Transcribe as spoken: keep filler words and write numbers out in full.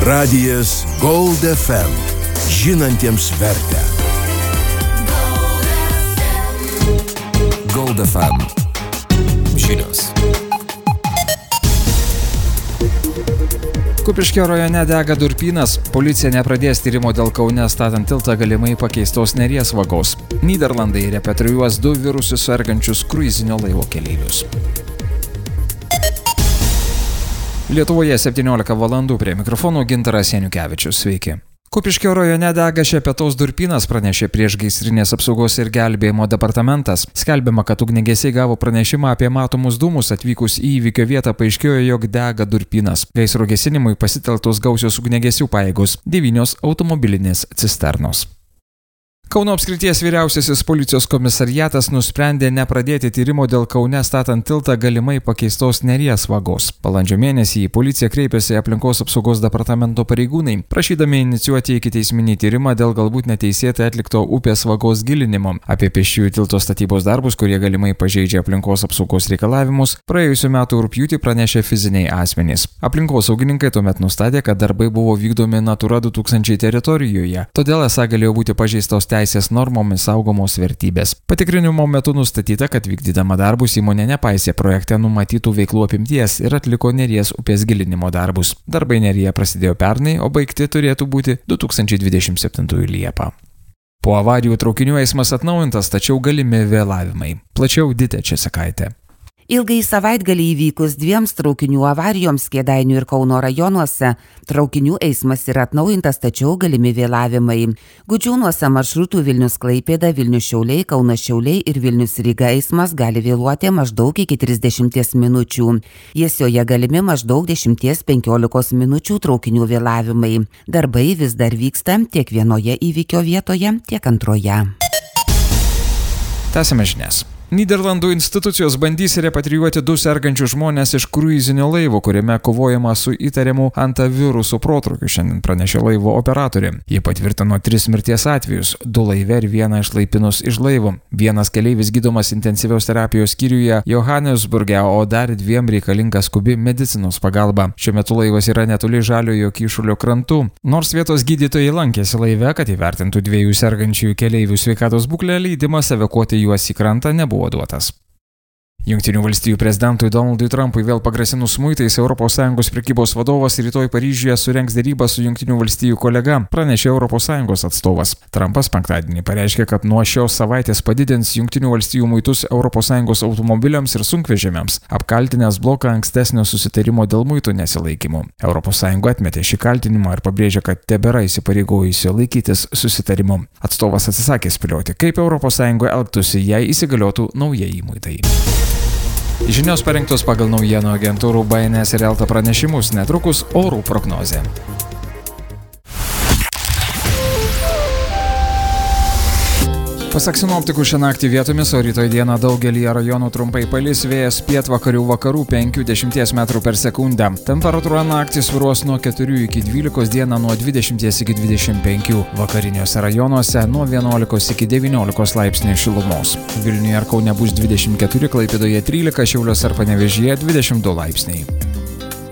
Radijas Gold F M. Žinantiems vertę. Gold F M. Žinios. Kupiškio rajone dega durpynas. Policija nepradės tyrimo dėl Kaune statant tiltą galimai pakeistos Neries vagos. Nyderlandai repatrijuos du virusu sergančius kruizinio laivo keleivius. Lietuvoje septyniolika valandų, prie mikrofono Gintaras Janiukevičius. Sveiki. Kupiškio rajone dega Šepetos durpynas, pranešė Priešgaisrinės apsaugos ir gelbėjimo departamentas. Skelbiama, kad ugniagesiai gavo pranešimą apie matomus dūmus. Atvykus į įvykio vietą paaiškėjo, jog dega durpynas. Gaisro gesinimui pasitelktos gausios ugniagesių pajėgos, devynios automobilinės cisternos. Kauno apskrities vyriausiasis policijos komisariatas nusprendė nepradėti tyrimo dėl Kaune statant tiltą galimai pakeistos Neries vagos. Balandžio mėnesį į policiją kreipėsi aplinkos apsaugos departamento pareigūnai, prašydami inicijuoti ikiteisminį tyrimą dėl galbūt neteisėtai atlikto upės vagos gilinimo. Apie pėsčiųjų tilto statybos darbus, kurie galimai pažeidžia aplinkos apsaugos reikalavimus, praėjusiu metu rugpjūtį pranešė fiziniai asmenys. Aplinkosaugininkai tuomet nustatė, kad darbai buvo vykdomi Natura du tūkstančiai teritorijoje, todėl esą galėjo būti pažeistos teisės normomis saugomos vertybės. Patikrinimo metu nustatyta, kad vykdydama darbus įmonė nepaisė projekte numatytų veiklų apimties ir atliko Neries upės gilinimo darbus. Darbai Neryje prasidėjo pernai, o baigti turėtų būti du tūkstančiai dvidešimt septintųjų Liepą. Po avarijų traukinių eismas atnaujintas, tačiau galimi vėlavimai. Plačiau Ditė Česakaitė. Ilgai savaitgalį įvykus dviems traukinių avarijoms Kėdainių ir Kauno rajonuose, traukinių eismas yra atnaujintas, tačiau galimi vėlavimai. Gudžiūnuose maršrutų Vilnius-Klaipėda, Vilnius-Šiauliai, Kaunas-Šiauliai ir Vilnius-Ryga eismas gali vėluoti maždaug iki trisdešimties minučių. Jiesioje galimi maždaug dešimties penkiolikos minučių traukinių vėlavimai. Darbai vis dar vyksta tiek vienoje įvykio vietoje, tiek antroje. Tęsiame žinias. Nyderlandų institucijos bandys repatrijuoti du sergančius žmonės iš kruizinio laivo, kuriame kovojama su įtariamu antavirusų protrukiu, šiandien pranešė laivo operatorė. Jie patvirtino tris mirties atvejus, du laive ir vieną išlaipinus iš laivo. Vienas keleivis gydomas intensyvios terapijos skyriuje Johannesburge, o dar dviem reikalinga skubi medicinos pagalba. Šiuo metu laivas yra netoli Žaliojo Kyšulio krantų. Nors vietos gydytojai lankėsi laive, kad įvertintų dviejų sergančiųjų keleivių sveikatos būklę, leidimas evakuoti juos į krantą nebuvo duotas. Jungtinių valstijų prezidentui Donaldui Trumpui vėl pagrasinus muitais, Europos Sąjungos prekybos vadovas rytoj Paryžiuje surengs derybą su Jungtinių valstijų kolega, pranešė Europos Sąjungos atstovas. Trumpas penktadienį pareiškė, kad nuo šios savaitės padidins Jungtinių valstijų muitus Europos Sąjungos automobiliams ir sunkvežimiams, apkaltinęs bloką ankstesnio susitarimo dėl muitų nesilaikymų. Europos Sąjunga atmetė šį kaltinimą ir pabrėžė, kad tebėra įsipareigojusi laikytis susitarimo. Atstovas atsisakė spėlioti, kaip Europos Sąjunga elgtųsi, jei įsigaliotų naujieji muitai. Žinios parengtos pagal naujienų agentūrų B N S ir Elta pranešimus, netrukus orų prognozė. Pasak sinoptikų, šią naktį vietomis, o rytoj dieną daugelyje rajonų trumpai palis, vėjas pietvakarių vakarų penki dešimties metrų per sekundę. Temperatūra naktį svyruos nuo keturių iki dvylikos, dieną nuo dvidešimties iki dvidešimt penkių. Vakariniuose rajonuose nuo vienuolikos iki devyniolikos laipsnių šilumos. Vilniuje ir Kaune bus dvidešimt keturi, Klaipėdoje trylika, Šiauliuose ir Panevėžyje dvidešimt du laipsniai.